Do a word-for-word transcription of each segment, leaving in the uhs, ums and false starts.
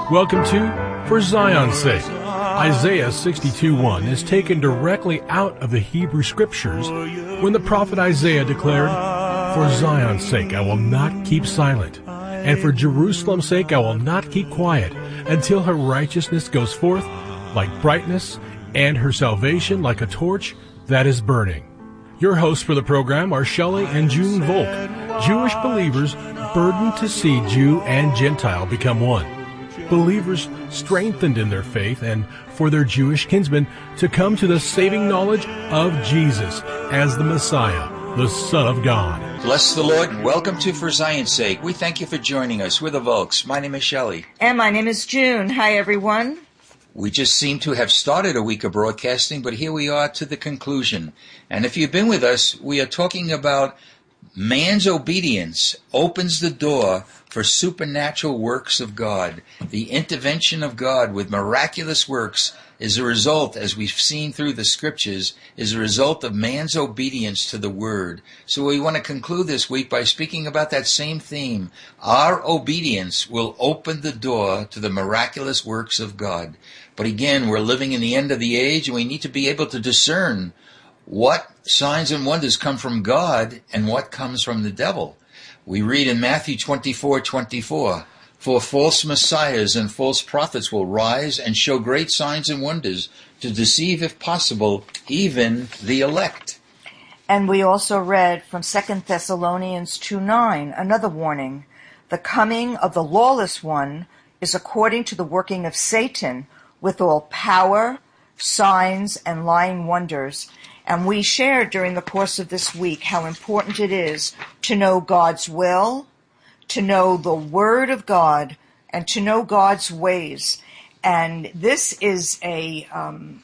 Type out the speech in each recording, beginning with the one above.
Welcome to For Zion's Sake. Isaiah sixty-two one is taken directly out of the Hebrew Scriptures when the prophet Isaiah declared, "For Zion's sake I will not keep silent, and for Jerusalem's sake I will not keep quiet, until her righteousness goes forth like brightness, and her salvation like a torch that is burning." Your hosts for the program are Shelley and June Volk, Jewish believers burdened to see Jew and Gentile become one. Believers strengthened in their faith, and for their Jewish kinsmen to come to the saving knowledge of Jesus as the Messiah, the Son of God. Bless the Lord and welcome to For Zion's Sake. We thank you for joining us. We're the Volks. My name is Shelley. And my name is June. Hi, everyone. We just seem to have started a week of broadcasting, but here we are to the conclusion. And if you've been with us, we are talking about man's obedience opens the door for supernatural works of God. The intervention of God with miraculous works is a result, as we've seen through the Scriptures, is a result of man's obedience to the Word. So we want to conclude this week by speaking about that same theme. Our obedience will open the door to the miraculous works of God. But again, we're living in the end of the age, and we need to be able to discern what signs and wonders come from God and what comes from the devil. We read in Matthew twenty-four twenty-four, "For false messiahs and false prophets will rise and show great signs and wonders to deceive, if possible, even the elect." And we also read from Second Thessalonians two nine, another warning. "The coming of the lawless one is according to the working of Satan, with all power, signs, and lying wonders." And we shared during the course of this week how important it is to know God's will, to know the Word of God, and to know God's ways. And this is a um,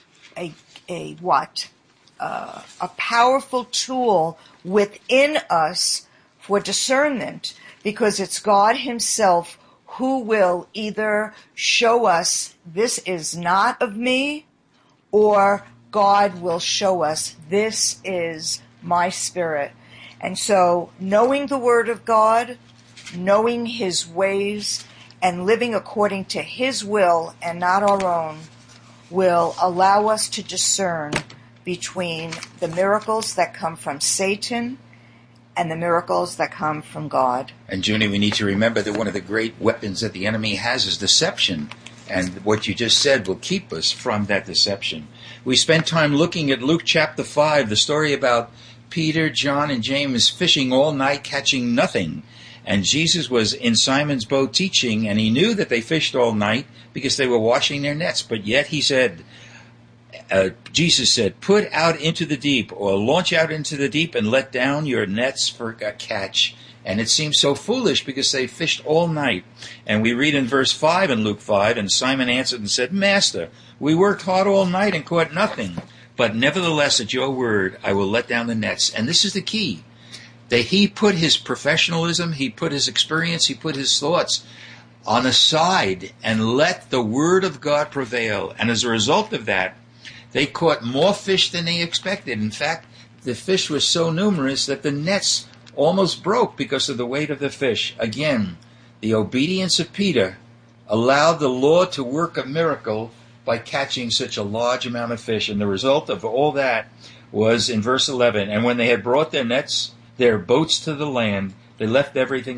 a a what uh, a powerful tool within us for discernment, because it's God Himself who will either show us this is not of me, or God will show us this is my spirit. And so knowing the Word of God, knowing His ways, and living according to His will and not our own will allow us to discern between the miracles that come from Satan and the miracles that come from God. And Junie, we need to remember that one of the great weapons that the enemy has is deception. And what you just said will keep us from that deception. We spent time looking at Luke chapter five, the story about Peter, John, and James fishing all night, catching nothing. And Jesus was in Simon's boat teaching, and he knew that they fished all night because they were washing their nets. But yet he said, uh, Jesus said, "Put out into the deep," or launch out into the deep and let down your nets for a catch. And it seems so foolish because they fished all night. And we read in verse five in Luke five, "And Simon answered and said, Master, we worked hard all night and caught nothing. But nevertheless, at your word, I will let down the nets." And this is the key. That he put his professionalism, he put his experience, he put his thoughts on the side and let the word of God prevail. And as a result of that, they caught more fish than they expected. In fact, the fish were so numerous that the nets almost broke because of the weight of the fish. Again, the obedience of Peter allowed the Lord to work a miracle by catching such a large amount of fish. And the result of all that was in verse eleven, "And when they had brought their nets, their boats to the land, they left everything